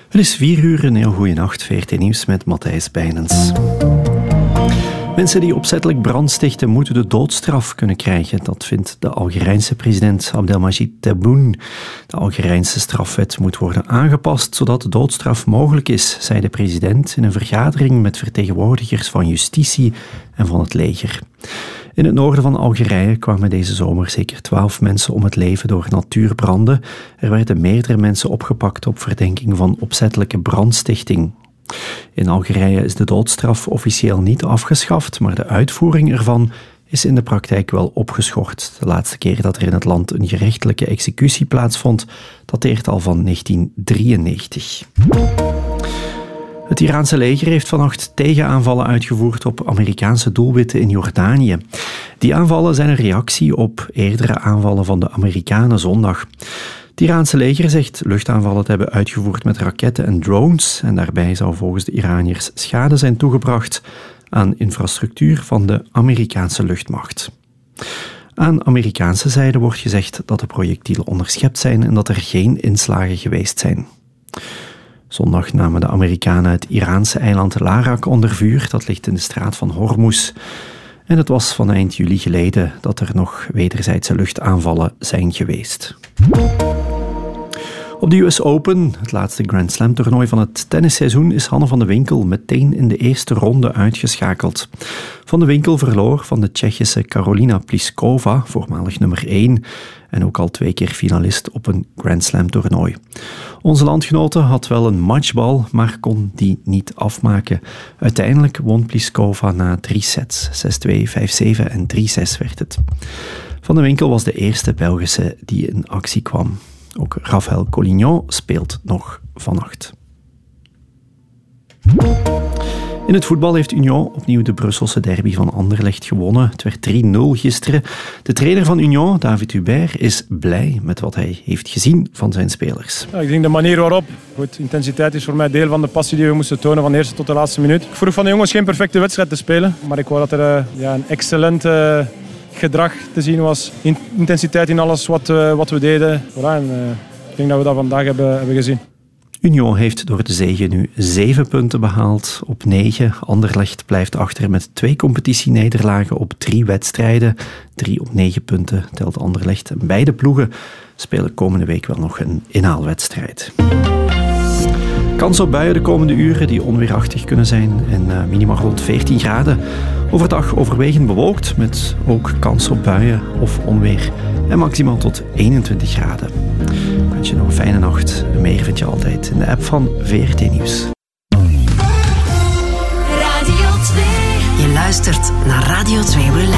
Het is 4:00, een heel goede nacht. VRT Nieuws met Matthijs Bijnens. Mensen die opzettelijk brand stichten moeten de doodstraf kunnen krijgen. Dat vindt de Algerijnse president Abdelmajid Tebboune. De Algerijnse strafwet moet worden aangepast zodat de doodstraf mogelijk is, zei de president in een vergadering met vertegenwoordigers van justitie en van het leger. In het noorden van Algerije kwamen deze zomer zeker 12 mensen om het leven door natuurbranden. Er werden meerdere mensen opgepakt op verdenking van opzettelijke brandstichting. In Algerije is de doodstraf officieel niet afgeschaft, maar de uitvoering ervan is in de praktijk wel opgeschort. De laatste keer dat er in het land een gerechtelijke executie plaatsvond, dateert al van 1993. Het Iraanse leger heeft vannacht tegenaanvallen uitgevoerd op Amerikaanse doelwitten in Jordanië. Die aanvallen zijn een reactie op eerdere aanvallen van de Amerikanen zondag. Het Iraanse leger zegt luchtaanvallen te hebben uitgevoerd met raketten en drones en daarbij zou volgens de Iraniërs schade zijn toegebracht aan infrastructuur van de Amerikaanse luchtmacht. Aan Amerikaanse zijde wordt gezegd dat de projectielen onderschept zijn en dat er geen inslagen geweest zijn. Zondag namen de Amerikanen het Iraanse eiland Larak onder vuur. Dat ligt in de straat van Hormuz. En het was van eind juli geleden dat er nog wederzijdse luchtaanvallen zijn geweest. Op de US Open, het laatste Grand Slam toernooi van het tennisseizoen, is Hanne van de Winkel meteen in de eerste ronde uitgeschakeld. Van de Winkel verloor van de Tsjechische Karolina Pliskova, voormalig nummer 1, en ook al 2 keer finalist op een Grand Slam toernooi. Onze landgenote had wel een matchbal, maar kon die niet afmaken. Uiteindelijk won Pliskova na 3 sets. 6-2, 5-7 en 3-6 werd het. Van de Winkel was de eerste Belgische die in actie kwam. Ook Raphaël Collignon speelt nog vannacht. In het voetbal heeft Union opnieuw de Brusselse derby van Anderlecht gewonnen. Het werd 3-0 gisteren. De trainer van Union, David Hubert, is blij met wat hij heeft gezien van zijn spelers. Ja, ik denk de manier waarop. Goed, intensiteit is voor mij deel van de passie die we moesten tonen van de eerste tot de laatste minuut. Ik vroeg van de jongens geen perfecte wedstrijd te spelen, maar ik wou dat er een excellent gedrag te zien was. Intensiteit in alles wat we deden. Voilà, ik denk dat we dat vandaag hebben gezien. Union heeft door de zege nu 7 punten behaald op 9. Anderlecht blijft achter met 2 competitienederlagen op 3 wedstrijden. 3 op 9 punten telt Anderlecht. En beide ploegen spelen komende week wel nog een inhaalwedstrijd. Kans op buien de komende uren die onweerachtig kunnen zijn en minimaal rond 14 graden. Overdag overwegend bewolkt met ook kans op buien of onweer en maximaal tot 21 graden. Ik wens je nog een fijne nacht. Meer vind je altijd in de app van VRT Nieuws. Radio 2. Je luistert naar Radio 2 Relax.